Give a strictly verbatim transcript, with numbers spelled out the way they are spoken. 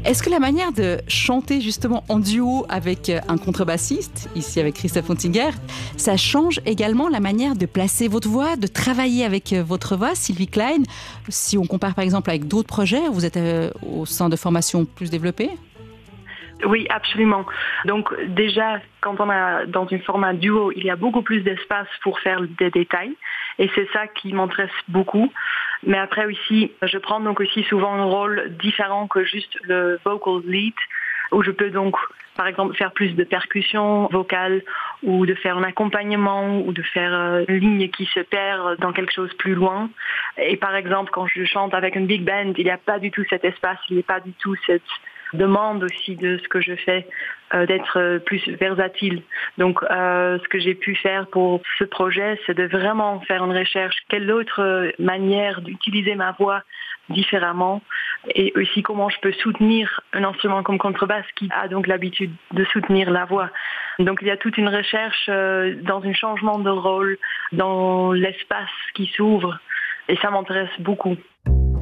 Est-ce que la manière de chanter justement en duo avec un contrebassiste, ici avec Christophe Fontinger, ça change également la manière de placer votre voix, de travailler avec votre voix, Sylvie Klein? Si on compare par exemple avec d'autres projets, vous êtes euh, au sein de formations plus développées? Oui, absolument. Donc déjà, quand on est dans un format duo, il y a beaucoup plus d'espace pour faire des détails. Et c'est ça qui m'intéresse beaucoup. Mais après aussi, je prends donc aussi souvent un rôle différent que juste le vocal lead, où je peux donc, par exemple, faire plus de percussion vocale ou de faire un accompagnement ou de faire une ligne qui se perd dans quelque chose plus loin. Et par exemple, quand je chante avec une big band, il n'y a pas du tout cet espace, il n'y a pas du tout cette demande aussi de ce que je fais euh, d'être plus versatile. Donc euh, ce que j'ai pu faire pour ce projet, c'est de vraiment faire une recherche, quelle autre manière d'utiliser ma voix différemment, et aussi comment je peux soutenir un instrument comme contrebasse qui a donc l'habitude de soutenir la voix. Donc il y a toute une recherche euh, dans un changement de rôle, dans l'espace qui s'ouvre, et ça m'intéresse beaucoup.